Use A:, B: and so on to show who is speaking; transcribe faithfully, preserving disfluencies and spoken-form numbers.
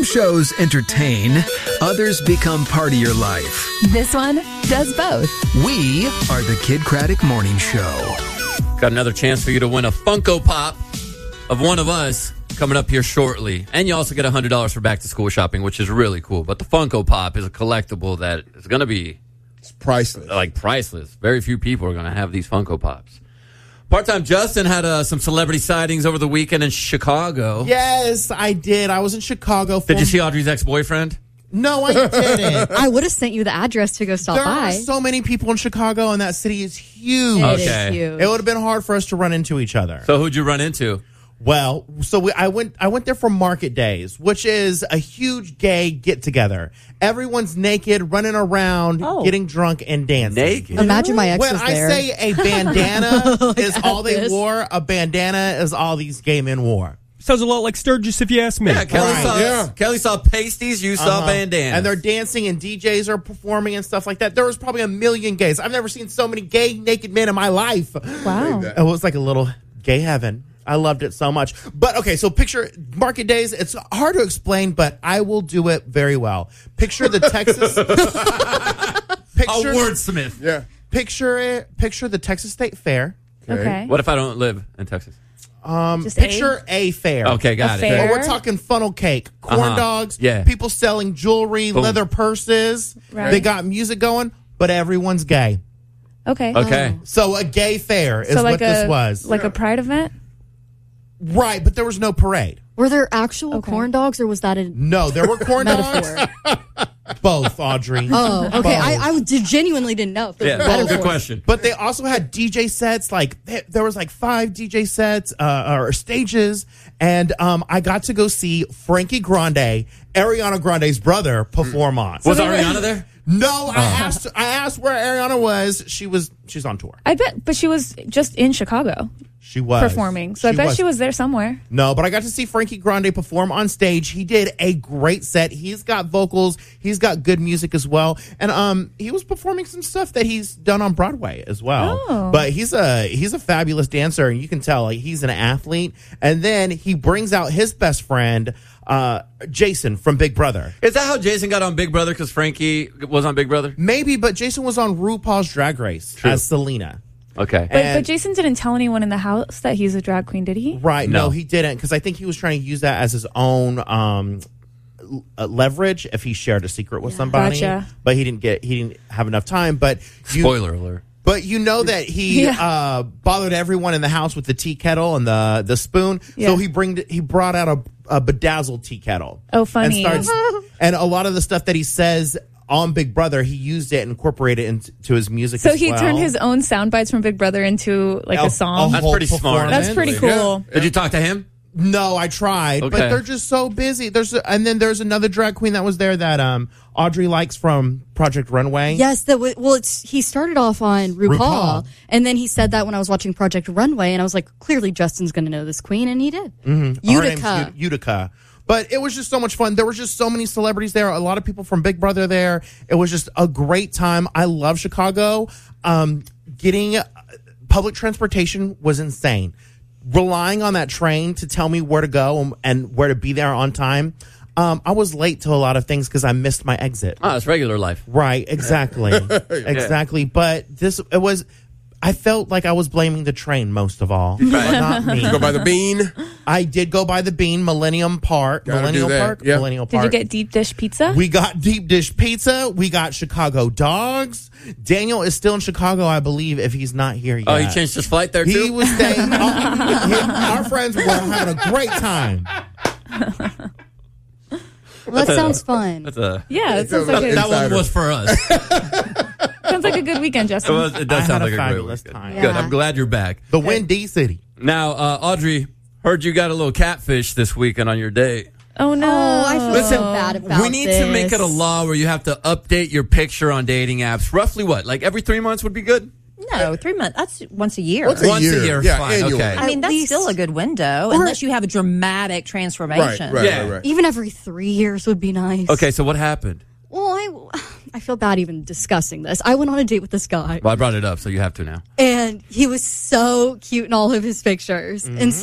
A: Some shows entertain, others become part of your life.
B: This one does both.
A: We are the Kid Craddock Morning Show.
C: Got another chance for you to win a Funko Pop of one of us coming up here shortly. And you also get one hundred dollars for back-to-school shopping, which is really cool. But the Funko Pop is a collectible that is going to be...
D: It's priceless.
C: Like, priceless. Very few people are going to have these Funko Pops. Part-time Justin had uh, some celebrity sightings over the weekend in Chicago.
E: Yes, I did. I was in Chicago.
C: Did you see Audrey's ex-boyfriend?
E: No, I didn't.
F: I would have sent you the address to go stop
E: there
F: by.
E: are so many people in Chicago, and that city is huge.
F: It
C: Okay.
F: is huge.
E: It would have been hard for us to run into each other.
C: So who'd you run into?
E: Well, so we, I went. I went there for Market Days, which is a huge gay get together. Everyone's naked, running around,
B: Oh.
E: getting drunk, and dancing.
C: Naked?
F: Imagine my ex
E: When
F: was
E: I
F: there.
E: say a bandana is
F: at
E: all they
F: this.
E: wore, a bandana is all these gay men wore.
G: Sounds a lot like Sturgis, if you ask me.
C: Yeah, Kelly,
E: Right.
C: saw,
D: Yeah.
C: Kelly saw pasties, you saw
E: Uh-huh.
C: bandanas.
E: And they're dancing, and D Js are performing and stuff like that. There was probably a million gays. I've never seen so many gay naked men in my life.
B: Wow.
E: It was like a little gay heaven. I loved it so much. But okay, so picture Market Days. It's hard to explain, but I will do it very well. Picture the Texas.
C: a
E: picture,
C: wordsmith.
D: Yeah.
E: picture it. Picture the Texas State Fair.
B: Okay.
C: What if I don't live in Texas?
E: Um,
B: Just
E: picture a, fair.
C: Okay, got
B: A
C: it.
B: fair.
E: Oh, we're talking funnel cake, corn
C: Uh-huh.
E: dogs,
C: Yeah.
E: people selling jewelry,
C: Boom.
E: leather purses.
B: Right.
E: They got music going, but everyone's gay.
B: Okay.
C: Okay.
E: So a gay fair is
B: So like
E: what
B: a
E: this was.
B: like a pride event.
E: Right, but there was no parade.
F: Were there actual
B: Okay.
F: corn dogs, or was that a
E: No, there were corn dogs.
F: metaphor?
E: Both, Audrey.
F: Oh, okay.
E: Both.
F: I, I genuinely didn't know. If there
C: Yeah,
F: was
C: good
F: metaphors.
C: question.
E: But they also had D J sets. Like th- there was like five D J sets uh, or stages, and um, I got to go see Frankie Grande, Ariana Grande's brother, perform on.
C: Was
B: they were-
C: Ariana there?
E: No, I asked. I asked where Ariana was. She was. She's on tour.
B: I bet, but she was just in Chicago
E: She was
B: performing. So I bet she was there somewhere.
E: No, but I got to see Frankie Grande perform on stage. He did a great set. He's got vocals. He's got good music as well. And um, he was performing some stuff that he's done on Broadway as well.
B: Oh.
E: But he's a he's a fabulous dancer, and you can tell like, he's an athlete. And then he brings out his best friend, uh, Jason from Big Brother.
C: Is that how Jason got on Big Brother? Because Frankie was on Big Brother?
E: Maybe, but Jason was on RuPaul's Drag Race
C: True.
E: as Selena.
C: Okay.
B: But,
E: And-
B: but Jason didn't tell anyone in the house that he's a drag queen, did he?
E: Right. No,
C: No.
E: he didn't, because I think he was trying to use that as his own um, l- uh, leverage if he shared a secret with somebody.
B: Gotcha.
E: But he didn't get he didn't have enough time. But you,
C: Spoiler alert.
E: But you know that he
B: Yeah.
E: uh, bothered everyone in the house with the tea kettle and the the spoon.
B: Yeah.
E: So he bring he brought out a, a bedazzled tea kettle.
B: Oh, funny.
E: And, starts, and a lot of the stuff that he says on Big Brother, he used it and incorporated it into his music.
B: So
E: as
B: he
E: well.
B: turned his own sound bites from Big Brother into like a,
E: A-
B: song.
E: a
C: That's
E: whole
C: pretty smart.
E: performance.
B: That's pretty cool.
C: Did you talk to him?
E: No, I tried,
C: Okay.
E: but they're just so busy. There's a, and then there's another drag queen that was there that um Audrey likes from Project Runway.
F: Yes, that w- well, it's he started off on RuPaul,
E: RuPaul.
F: and then he said that when I was watching Project Runway, and I was like, clearly Justin's going to know this queen, and he did. Mm-hmm.
E: Her name's
F: Utica.
E: U- Utica. But it was just so much fun. There were just so many celebrities there. A lot of people from Big Brother there. It was just a great time. I love Chicago. Um, getting uh, public transportation was insane. Relying on that train to tell me where to go and, and where to be there on time. Um, I was late to a lot of things because I missed my exit.
C: Oh, it's regular life.
E: Right, exactly. Exactly. But this, it was, I felt like I was blaming the train most of all. Not me.
D: Go by the bean.
E: I did go by the Bean, Millennium Park.
D: Gotta
E: Millennial
D: do that,
E: Park?
D: yeah.
E: Millennial
B: Did
E: Park.
B: you get deep dish pizza?
E: We got deep dish pizza. We got Chicago dogs. Daniel is still in Chicago, I believe, if he's not here yet.
C: Oh, he changed his flight there, too?
E: He was staying. uh, he- our friends were having a great time.
F: Well, that sounds fun.
C: That's a,
B: yeah, it sounds like
D: That-
B: a,
C: that one
D: Insider.
C: was for us.
B: sounds like a good weekend,
C: It,
B: Justin.
C: was, it does
E: I
C: sound
E: had
C: like
E: a
C: a great
E: fabulous
C: weekend.
E: time.
C: Good.
F: Yeah.
C: I'm glad you're back.
E: The Windy City.
C: Now, uh, Audrey, heard you got a little catfish this weekend on your date.
B: Oh no!
F: Oh, I feel
C: Listen,
F: so bad about
C: we need
F: this.
C: to make it a law where you have to update your picture on dating apps. Roughly what? Like every three months would be good?
H: No, three months. That's once a year.
D: Once a
C: Once a
D: year.
C: year,
D: Yeah,
C: fine.
D: annual.
C: Okay.
H: I mean,
F: At
H: that's
F: least-
H: still a good window,
F: Or-
H: unless you have a dramatic transformation.
D: Right, right,
C: Yeah.
D: right, right.
F: Even every three years would be nice.
C: Okay, so what happened?
F: Well, I, I feel bad even discussing this. I went on a date with this guy,
C: Well, I brought it up, so you have to now.
F: and he was so cute in all of his pictures. And